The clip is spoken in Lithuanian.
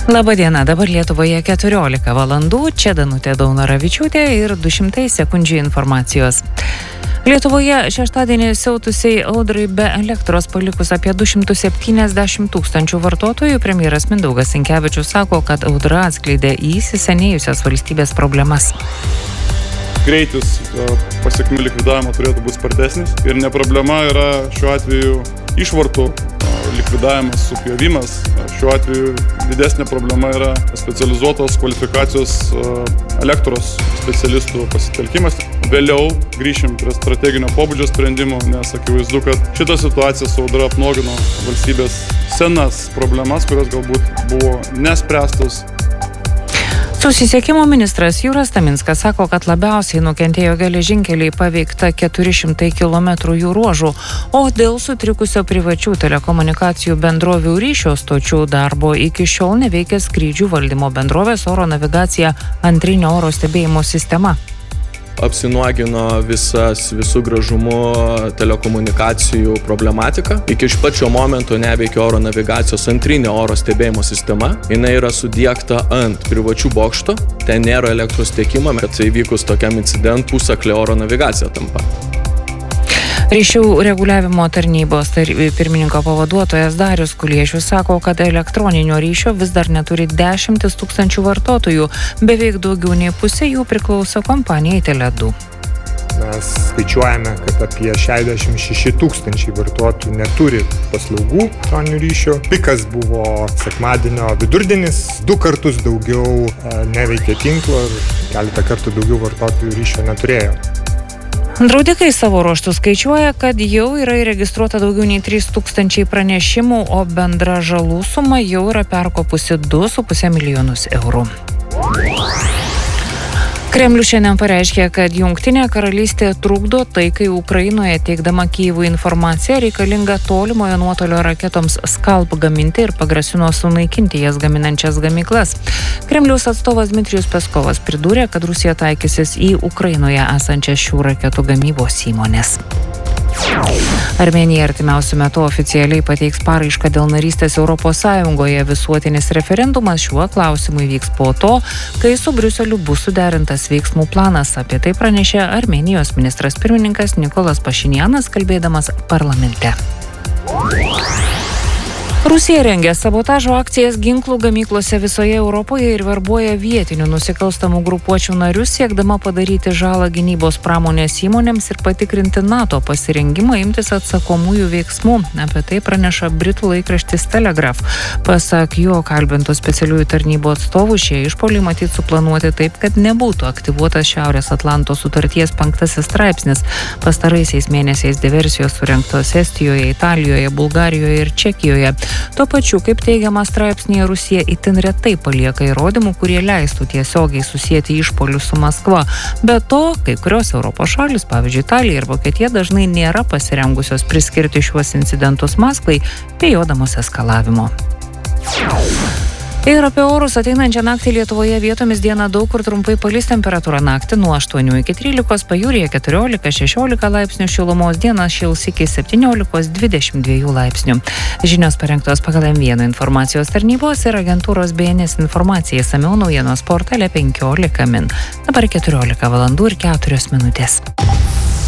Labadiena, dabar Lietuvoje 14 valandų, čia Danutė Daunoravičiūtė ir 200 sekundžių informacijos. Lietuvoje šeštadienį siautusiai audrai be elektros palikus apie 270 000 vartotojų, premjeras Mindaugas Sinkevičius sako, kad audra atskleidė įsisenėjusias valstybės problemas. Greitis pasiekmių likvidavimo turėtų būti spartesnis ir ne problema yra šiuo atveju išvartų likvidavimas, supjovimas. Šiuo atveju didesnė problema yra specializuotos kvalifikacijos elektros specialistų pasitelkimas. Vėliau grįšim prie strateginio pobūdžio sprendimų, nes akivaizdu, kad šita situacija su audra apnuogino valstybės senas problemas, kurios galbūt buvo nespręstos. Susisiekimo ministras Jūras Taminskas sako, kad labiausiai nukentėjo geležinkeliai paveikta 400 km jų ruožų, o dėl sutrikusio privačių telekomunikacijų bendrovių ryšio stočių darbo iki šiol neveikia skrydžių valdymo bendrovės oro navigacija antrinio oro stebėjimo sistema. Apsinuogino visų gražumu telekomunikacijų problematika. Iki pačio momento neveikia oro navigacijos antrinė oro stebėjimo sistema. Jinai yra sudiegta ant privačių bokšto, ten nėra elektros tiekimo, kad įvykus tokiam incidentui pusaklė oro navigacija tampa. Ryšių reguliavimo tarnybos pirmininko pavaduotojas Darius Kuliešius sako, kad elektroninio ryšio vis dar neturi 10 000 vartotojų, beveik daugiau nei pusė jų priklauso kompanijai Tele2. Mes skaičiuojame, kad apie 66 000 vartotojų neturi paslaugų elektroninio ryšio. Pikas buvo sekmadienio vidurdienis, 2 kartus daugiau neveikė tinklo ir keletą kartų daugiau vartotojų ryšio neturėjo. Draudikai savo ruožtų skaičiuoja, kad jau yra įregistruota daugiau nei 3000 pranešimų, o bendra žalų suma jau yra perkopusi 2,5 milijonus eurų. Kremlius šiandien pareiškė, kad Jungtinė karalystė trukdo taikai Ukrainoje, teikdama Kyjivui informaciją reikalingą tolimojo nuotolio raketoms Skalp gaminti ir pagrasino sunaikinti jas gaminančias gamyklas. Kremliaus atstovas Dmitrijus Peskovas pridūrė, kad Rusija taikysis į Ukrainoje esančias šių raketų gamybos įmones. Armėnija artimiausiu metu oficialiai pateiks paraišką dėl narystės Europos Sąjungoje. Visuotinis referendumas šiuo klausimu įvyks po to, kai su Briuseliu bus suderintas veiksmų planas. Apie tai pranešė Armėnijos ministras pirmininkas Nikolas Pašinjanas, kalbėdamas parlamente. Rusija rengia sabotažo akcijas ginklų gamyklose visoje Europoje ir verbuoja vietinių nusikalstamų grupuočių narius, siekdama padaryti žalą gynybos pramonės įmonėms ir patikrinti NATO pasirengimą imtis atsakomųjų veiksmų. Apie tai praneša britų laikraštis Telegraph. Pasak jo kalbintų specialiųjų tarnybų atstovų, šie išpuoliai matyt suplanuoti taip, kad nebūtų aktyvuotas Šiaurės Atlanto sutarties 5 straipsnis. Pastaraisiais mėnesiais diversijos surengtos Estijoje, Italijoje, Bulgarijoje ir Čekijoje. Tuo pačiu, kaip teigiama straipsnėje, Rusija itin retai palieka įrodymų, kurie leistų tiesiogiai susijęti išpuolius su Maskva. Be to, kai kurios Europos šalys, pavyzdžiui, Italija ir Vokietija, dažnai nėra pasirengusios priskirti šiuos incidentus Maskvai, bijodamos eskalavimo. Ir apie orus ateinančią naktį Lietuvoje vietomis dieną daug kur trumpai palis, temperatūra naktį nuo 8 iki 13, pajūryje 14-16 laipsnių šilumos, dieną šils iki 17-22 laipsnių. Žinios parengtos pagal M1 informacijos tarnybos ir agentūros BNS informacija, išsamiau naujienos portale 15 min. Dabar 14 valandų ir 4 minutės.